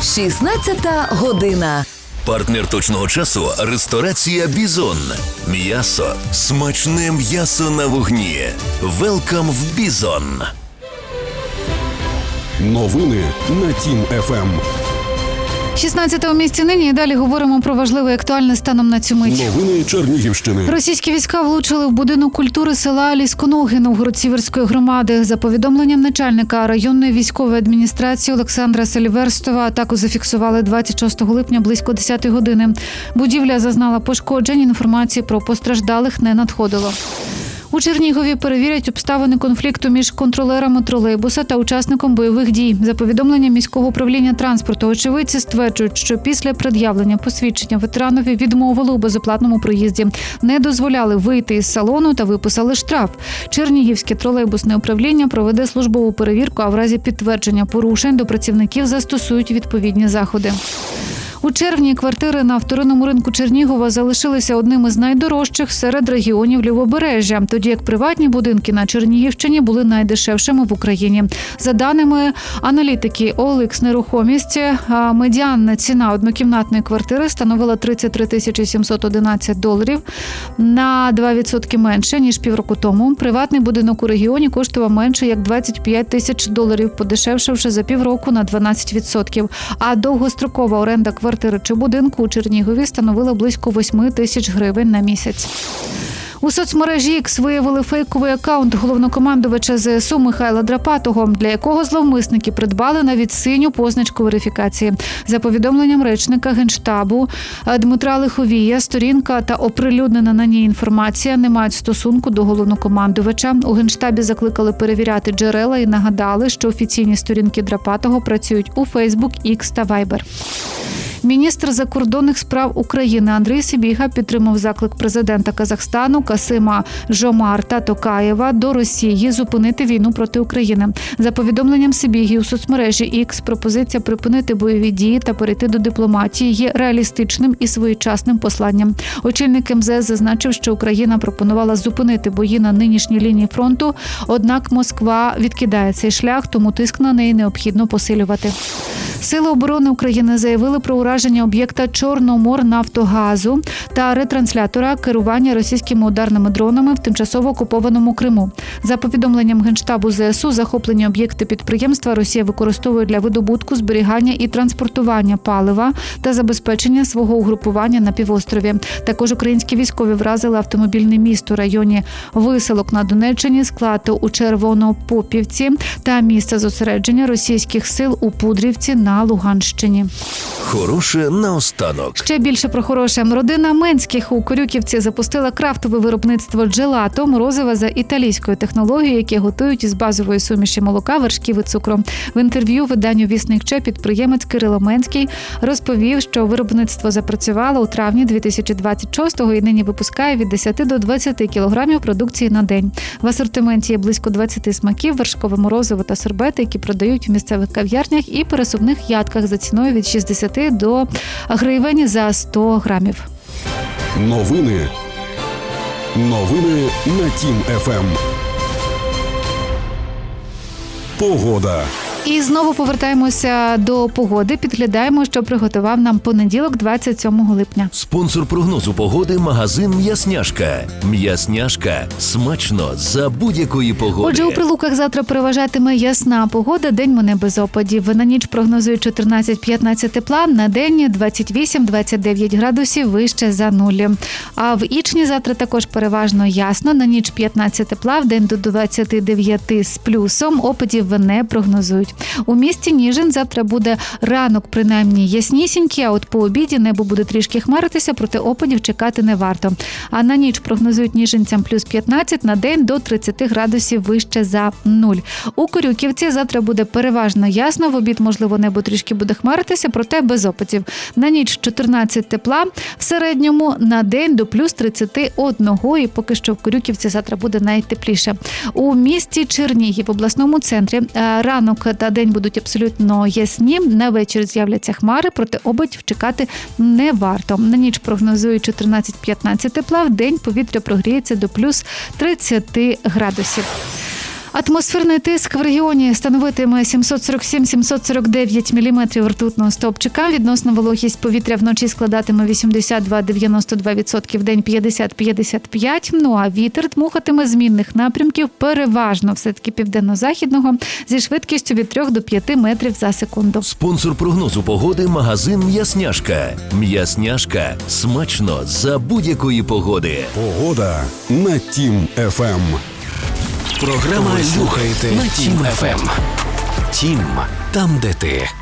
16 година. Партнер точного часу – ресторація «Бізон». М'ясо. Смачне м'ясо на вогні. Велкам в «Бізон». Новини на Тім ФМ. 16-му місці нині і далі говоримо про важливе і актуальне станом на цю мить. Новини Чернігівщини. Російські війська влучили в будинок культури села Лісконоги Новгород-Сіверської громади. За повідомленням начальника районної військової адміністрації Олександра Селіверстова, атаку зафіксували 26 липня близько 10 години. Будівля зазнала пошкоджень, інформації про постраждалих не надходило. У Чернігові перевірять обставини конфлікту між контролерами тролейбуса та учасником бойових дій. За повідомленням міського управління транспорту, очевидці стверджують, що після пред'явлення посвідчення ветеранові відмовили у безоплатному проїзді, не дозволяли вийти із салону та виписали штраф. Чернігівське тролейбусне управління проведе службову перевірку, а в разі підтвердження порушень до працівників застосують відповідні заходи. У червні квартири на вторинному ринку Чернігова залишилися одним із найдорожчих серед регіонів Лівобережжя, тоді як приватні будинки на Чернігівщині були найдешевшими в Україні. За даними аналітики OLX Нерухомість, медіанна ціна однокімнатної квартири становила $33 711, на 2% менше, ніж півроку тому. Приватний будинок у регіоні коштував менше, як $25 000, подешевшивши за півроку на 12%. А довгострокова оренда квартири чи будинку у Чернігові становила близько 8 тисяч гривень на місяць. У соцмережі X виявили фейковий акаунт головнокомандувача ЗСУ Михайла Драпатого, для якого зловмисники придбали навіть синю позначку верифікації. За повідомленням речника Генштабу Дмитра Лиховія, сторінка та оприлюднена на ній інформація не мають стосунку до головнокомандувача. У Генштабі закликали перевіряти джерела і нагадали, що офіційні сторінки Драпатого працюють у Facebook, X та Viber. Міністр закордонних справ України Андрій Сибіга підтримав заклик президента Казахстану Касима Жомарта Токаєва до Росії зупинити війну проти України. За повідомленням Сибіги у соцмережі X, пропозиція припинити бойові дії та перейти до дипломатії є реалістичним і своєчасним посланням. Очільник МЗС зазначив, що Україна пропонувала зупинити бої на нинішній лінії фронту, однак Москва відкидає цей шлях, тому тиск на неї необхідно посилювати. Сили оборони України заявили про ураження об'єкта Чорноморнафтогазу та ретранслятора керування російськими ударними дронами в тимчасово окупованому Криму. За повідомленням Генштабу ЗСУ, захоплені об'єкти підприємства Росія використовує для видобутку, зберігання і транспортування палива та забезпечення свого угрупування на півострові. Також українські військові вразили автомобільний міст у районі Виселок на Донеччині, склад у Червонопопівці та місце зосередження російських сил у Пудрівці на Луганщині. Хороше наостанок. Ще більше про хороше. Родина Менських у Корюківці запустила крафтове виробництво джелато, морозива за італійською технологією, яке готують із базової суміші молока, вершків і цукру. В інтерв'ю виданню «Вісник Че» підприємець Кирило Менський розповів, що виробництво запрацювало у травні 2026-го і нині випускає від 10 до 20 кілограмів продукції на день. В асортименті є близько 20 смаків, вершкове морозиво та сорбети, які продають в місцевих кав'ярнях і пересувних ядках за ціною від 60 до гривень за 100 грамів. Новини на Тім ФМ. Погода. І знову повертаємося до погоди. Підглядаємо, що приготував нам понеділок, 27 липня. Спонсор прогнозу погоди – магазин «М'ясняшка». «М'ясняшка» – смачно за будь-якої погоди. Отже, у Прилуках завтра переважатиме ясна погода, день без опадів. На ніч прогнозують 14-15 тепла, на день 28-29 градусів вище за нуль. А в Ічні завтра також переважно ясно, на ніч 15 тепла, в день до 29 з плюсом, опадів не прогнозують. У місті Ніжин завтра буде ранок принаймні яснісінький, а от по обіді небо буде трішки хмаритися, проте опадів чекати не варто. А на ніч прогнозують ніжинцям плюс 15, на день до 30 градусів вище за нуль. У Корюківці завтра буде переважно ясно, в обід, можливо, небо трішки буде хмаритися, проте без опадів. На ніч 14 тепла, в середньому на день до плюс 31, і поки що в Корюківці завтра буде найтепліше. У місті Чернігів, в обласному центрі, ранок та день будуть абсолютно ясні, на вечір з'являться хмари, проте опадів чекати не варто. На ніч прогнозують 14-15 тепла, в день повітря прогріється до плюс 30 градусів. Атмосферний тиск в регіоні становитиме 747-749 міліметрів ртутного стовпчика. Відносна вологість повітря вночі складатиме 82-92%, в день 50-55%. Ну а вітер дмухатиме змінних напрямків, переважно все-таки південно-західного, зі швидкістю від 3 до 5 метрів за секунду. Спонсор прогнозу погоди – магазин «М'ясняшка». «М'ясняшка» – смачно за будь-якої погоди. Погода на Тім ФМ. Програма «Слухайте на Тім ФМ». Тім – там, де ти.